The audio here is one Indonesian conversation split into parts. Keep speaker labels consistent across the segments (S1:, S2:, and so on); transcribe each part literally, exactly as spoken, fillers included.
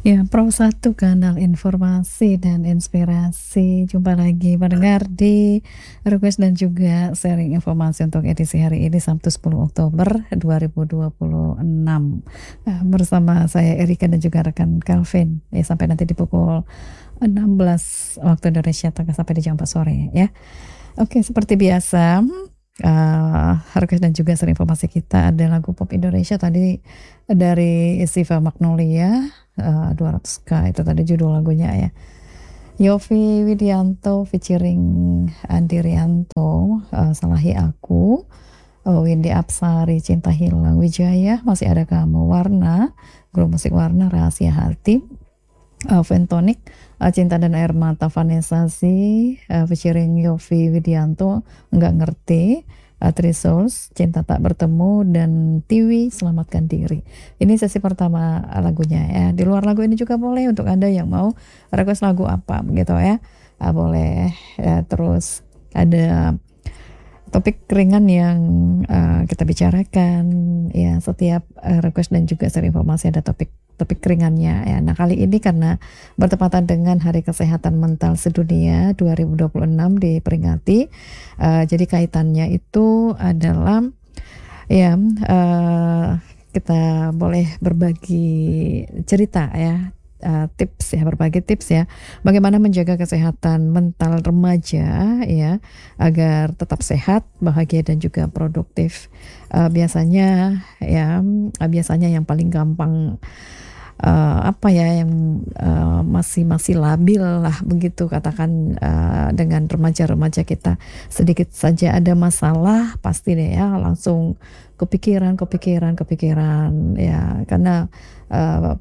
S1: Ya, Pro satu Kanal Informasi dan Inspirasi. Jumpa lagi pendengar di request dan juga sharing informasi untuk edisi hari ini Sabtu sepuluh Oktober dua ribu dua puluh enam. Nah, bersama saya Erika dan juga rekan Calvin. Ya, sampai nanti di pukul enam belas waktu Indonesia Tengah sampai di jam empat sore ya. Oke, seperti biasa, uh, request dan juga sharing informasi kita ada lagu pop Indonesia tadi dari Siva Magnolia. Uh, dua ratus K itu tadi judul lagunya ya. Yovie Widianto featuring Andi Rianto, uh, Salahi Aku, uh, Windy Apsari, Cinta Hilang, Wijaya, Masih Ada Kamu, Warna, grup musik Warna, Rahasia Hati, uh, Ventonic, uh, Cinta dan Air Mata, Vanessa Si, uh, featuring Yovie Widianto, Nggak Ngerti, uh, Three Souls, Cinta Tak Bertemu, dan Tiwi, Selamatkan Diri. Ini sesi pertama lagunya ya. Di luar lagu ini juga boleh untuk Anda yang mau request lagu apa begitu ya. Uh, boleh ya. Terus ada topik ringan yang uh, kita bicarakan ya, setiap uh, request dan juga share informasi ada topik topik ringannya ya. Nah, kali ini karena bertepatan dengan Hari Kesehatan Mental Sedunia dua ribu dua puluh enam diperingati, uh, jadi kaitannya itu adalah ya, uh, kita boleh berbagi cerita ya, uh, tips ya, berbagi tips ya, bagaimana menjaga kesehatan mental remaja ya, agar tetap sehat, bahagia dan juga produktif. Uh, biasanya ya, uh, biasanya yang paling gampang Uh, apa ya yang uh, masih masih labil lah begitu katakan, uh, dengan remaja-remaja kita, sedikit saja ada masalah pasti deh ya langsung kepikiran kepikiran kepikiran ya, karena uh,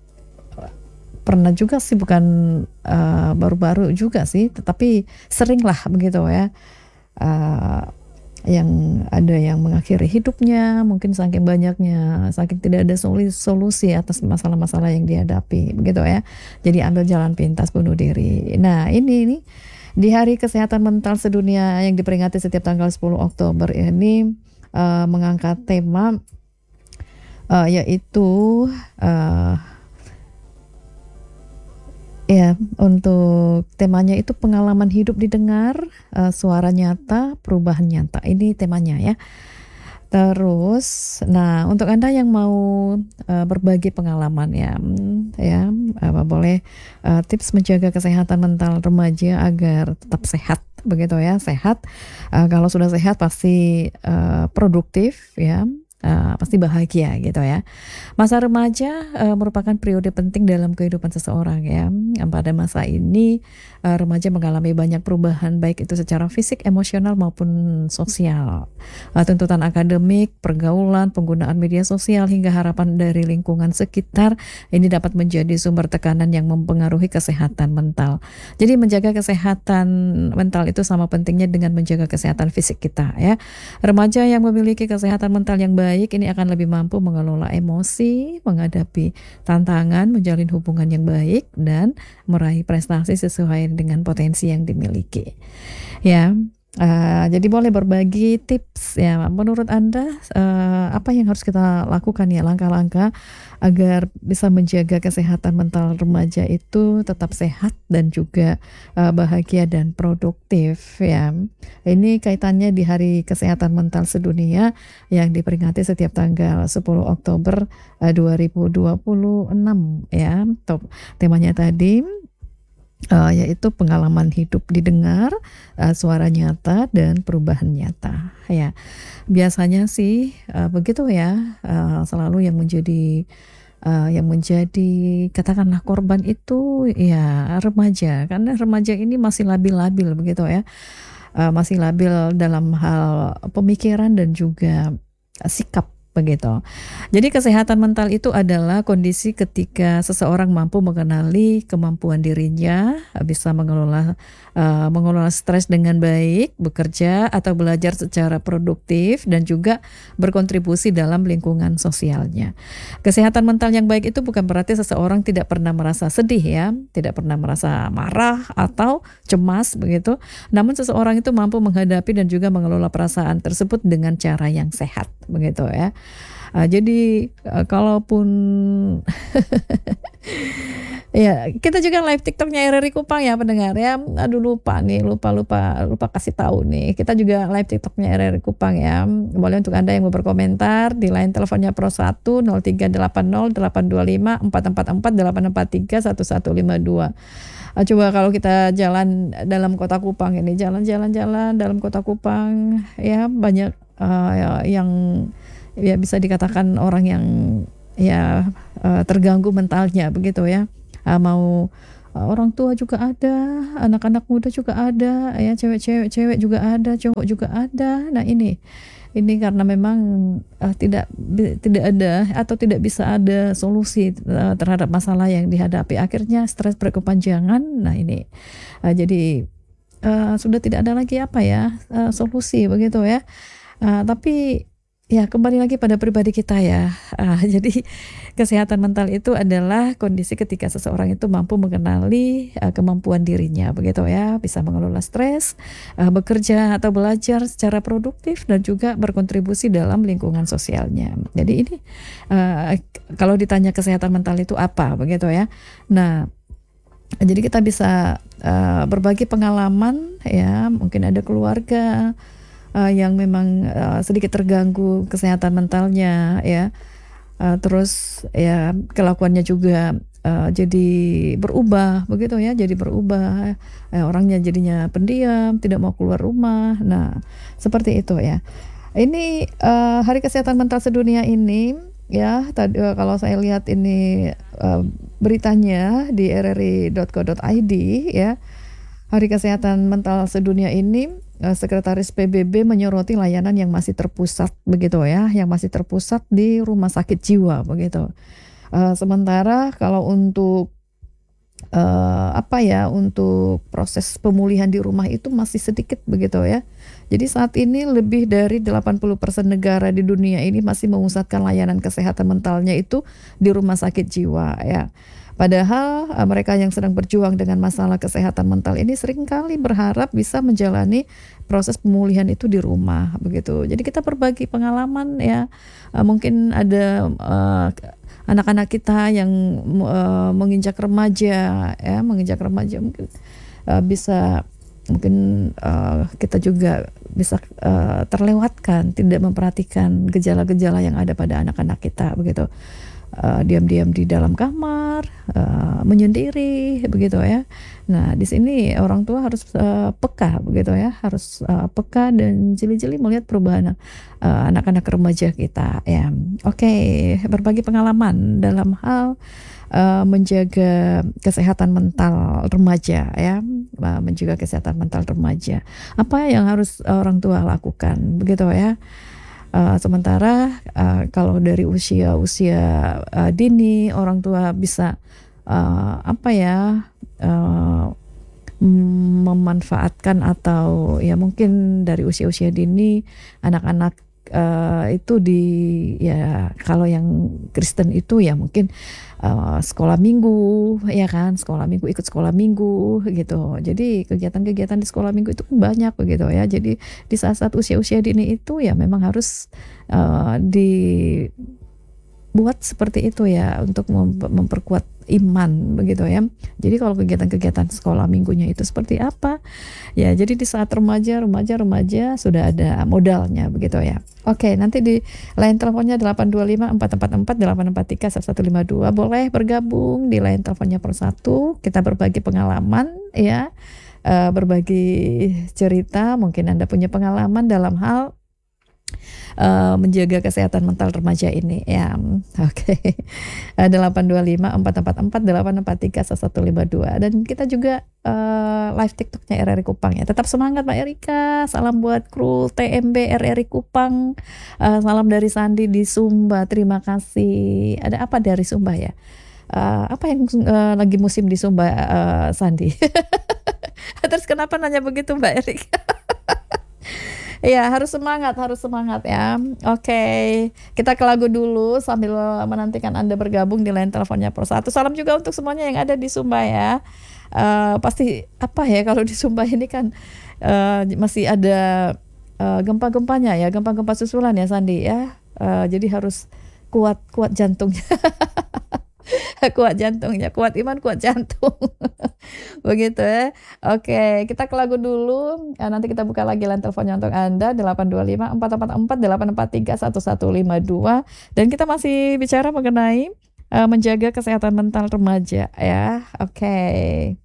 S1: pernah juga sih, bukan uh, baru-baru juga sih, tetapi sering lah begitu ya, uh, yang ada yang mengakhiri hidupnya mungkin saking banyaknya, saking tidak ada solusi atas masalah-masalah yang dihadapi begitu ya, jadi ambil jalan pintas bunuh diri. Nah, ini nih di Hari Kesehatan Mental Sedunia yang diperingati setiap tanggal sepuluh Oktober ini uh, mengangkat tema uh, yaitu uh, ya, untuk temanya itu pengalaman hidup didengar, uh, suara nyata, perubahan nyata. Ini temanya ya. Terus, nah untuk Anda yang mau uh, berbagi pengalaman ya, ya apa boleh uh, tips menjaga kesehatan mental remaja agar tetap sehat begitu ya, sehat. Uh, kalau sudah sehat pasti uh, produktif ya. Uh, pasti bahagia gitu ya. Masa remaja uh, merupakan periode penting dalam kehidupan seseorang ya. Pada masa ini uh, remaja mengalami banyak perubahan baik itu secara fisik, emosional maupun sosial. Uh, tuntutan akademik, pergaulan, penggunaan media sosial hingga harapan dari lingkungan sekitar ini dapat menjadi sumber tekanan yang mempengaruhi kesehatan mental. Jadi menjaga kesehatan mental itu sama pentingnya dengan menjaga kesehatan fisik kita ya. Remaja yang memiliki kesehatan mental yang baik ini akan lebih mampu mengelola emosi, menghadapi tantangan, menjalin hubungan yang baik, dan meraih prestasi sesuai dengan potensi yang dimiliki. Ya, uh, jadi boleh berbagi tips ya. Menurut Anda uh, apa yang harus kita lakukan ya, langkah-langkah agar bisa menjaga kesehatan mental remaja itu tetap sehat dan juga uh, bahagia dan produktif ya. Ini kaitannya di Hari Kesehatan Mental Sedunia yang diperingati setiap tanggal sepuluh Oktober uh, dua ribu dua puluh enam ya. Top temanya tadi uh, yaitu pengalaman hidup didengar, uh, suara nyata dan perubahan nyata ya. Biasanya sih uh, begitu ya, uh, selalu yang menjadi Uh, yang menjadi katakanlah korban itu ya remaja, karena remaja ini masih labil-labil begitu ya, uh, masih labil dalam hal pemikiran dan juga sikap begitu. Jadi kesehatan mental itu adalah kondisi ketika seseorang mampu mengenali kemampuan dirinya, bisa mengelola uh, mengelola stres dengan baik, bekerja atau belajar secara produktif dan juga berkontribusi dalam lingkungan sosialnya. Kesehatan mental yang baik itu bukan berarti seseorang tidak pernah merasa sedih ya, tidak pernah merasa marah atau cemas begitu. Namun seseorang itu mampu menghadapi dan juga mengelola perasaan tersebut dengan cara yang sehat begitu ya. Uh, jadi uh, kalaupun ya, kita juga live TikToknya R R I Kupang ya pendengar ya. Aduh lupa nih, lupa lupa lupa kasih tahu nih. Kita juga live TikToknya R R I Kupang ya. Boleh untuk Anda yang mau berkomentar di line teleponnya Pro satu nol tiga delapan nol delapan dua lima empat empat empat delapan empat tiga satu satu lima dua. Coba kalau kita jalan dalam kota Kupang ini, jalan-jalan-jalan dalam kota Kupang ya, banyak uh, yang ya bisa dikatakan orang yang ya uh, terganggu mentalnya begitu ya. Uh, mau uh, orang tua juga ada, anak-anak muda juga ada, ya cewek-cewek cewek juga ada, cowok juga ada. Nah ini ini karena memang uh, tidak tidak ada atau tidak bisa ada solusi uh, terhadap masalah yang dihadapi. Akhirnya stres berkepanjangan. Nah ini uh, jadi uh, sudah tidak ada lagi apa ya uh, solusi begitu ya. Uh, tapi ya kembali lagi pada pribadi kita ya. Uh, jadi kesehatan mental itu adalah kondisi ketika seseorang itu mampu mengenali uh, kemampuan dirinya begitu ya, bisa mengelola stres, uh, bekerja atau belajar secara produktif dan juga berkontribusi dalam lingkungan sosialnya. Jadi ini uh, kalau ditanya kesehatan mental itu apa begitu ya. Nah, jadi kita bisa uh, berbagi pengalaman ya, mungkin ada keluarga Uh, yang memang uh, sedikit terganggu kesehatan mentalnya ya, uh, terus ya kelakuannya juga uh, jadi berubah begitu ya, jadi berubah uh, orangnya jadinya pendiam, tidak mau keluar rumah. Nah seperti itu ya. Ini uh, Hari Kesehatan Mental Sedunia ini ya, tadi uh, kalau saya lihat ini uh, beritanya di r r i dot co dot i d ya, Hari Kesehatan Mental Sedunia ini Sekretaris P B B menyoroti layanan yang masih terpusat begitu ya, yang masih terpusat di rumah sakit jiwa begitu. Uh, sementara kalau untuk uh, apa ya, untuk proses pemulihan di rumah itu masih sedikit begitu ya. Jadi saat ini lebih dari delapan puluh persen negara di dunia ini masih memusatkan layanan kesehatan mentalnya itu di rumah sakit jiwa ya. Padahal uh, mereka yang sedang berjuang dengan masalah kesehatan mental ini seringkali berharap bisa menjalani proses pemulihan itu di rumah begitu. Jadi kita berbagi pengalaman ya, uh, mungkin ada uh, anak-anak kita yang uh, menginjak remaja ya, menginjak remaja mungkin uh, bisa mungkin uh, kita juga bisa uh, terlewatkan, tidak memperhatikan gejala-gejala yang ada pada anak-anak kita begitu. Uh, diam-diam di dalam kamar, uh, menyendiri begitu ya. Nah di sini orang tua harus uh, peka begitu ya, harus uh, peka dan jeli-jeli melihat perubahan uh, anak-anak remaja kita ya. Oke, okay, berbagi pengalaman dalam hal uh, menjaga kesehatan mental remaja ya, uh, menjaga kesehatan mental remaja. Apa yang harus orang tua lakukan begitu ya. Uh, sementara uh, kalau dari usia-usia uh, dini orang tua bisa uh, apa ya uh, memanfaatkan atau ya mungkin dari usia-usia dini anak-anak uh, itu di ya kalau yang Kristen itu ya mungkin uh, sekolah minggu ya kan, sekolah minggu, ikut sekolah minggu gitu. Jadi kegiatan-kegiatan di sekolah minggu itu banyak begitu ya. Jadi di saat-saat usia-usia dini itu ya memang harus uh, dibuat seperti itu ya untuk mem- memperkuat iman begitu ya. Jadi kalau kegiatan-kegiatan sekolah minggunya itu seperti apa ya, jadi di saat remaja remaja remaja sudah ada modalnya begitu ya. Oke, nanti di line teleponnya delapan dua lima empat empat empat delapan empat tiga satu satu lima dua, boleh bergabung di line teleponnya per satu. Kita berbagi pengalaman ya, uh, berbagi cerita, mungkin Anda punya pengalaman dalam hal Uh, menjaga kesehatan mental remaja ini ya. Oke, okay. uh, delapan dua lima empat empat empat delapan empat tiga satu satu lima dua, dan kita juga uh, live TikToknya R R I Kupang ya. Tetap semangat Mbak Erika, salam buat kru T M B R R I Kupang, uh, salam dari Sandi di Sumba, terima kasih. Ada apa dari Sumba ya? Uh, apa yang uh, lagi musim di Sumba, uh, Sandi? Terus kenapa nanya begitu Mbak Erika? Ya harus semangat, harus semangat ya. Oke, okay. Kita ke lagu dulu sambil menantikan Anda bergabung di line teleponnya Pro satu. Salam juga untuk semuanya yang ada di Sumba ya. Uh, pasti apa ya kalau di Sumba ini kan uh, masih ada uh, gempa-gempanya ya, gempa-gempa susulan ya Sandi ya. Uh, jadi harus kuat kuat jantungnya. Kuat jantungnya, kuat iman, kuat jantung. Begitu ya. Oke, kita ke lagu dulu, eee, nanti kita buka lagi line teleponnya untuk Anda delapan dua lima, empat empat empat, delapan empat tiga, satu satu lima dua dan kita masih bicara mengenai, eee, menjaga kesehatan mental remaja ya. Oke.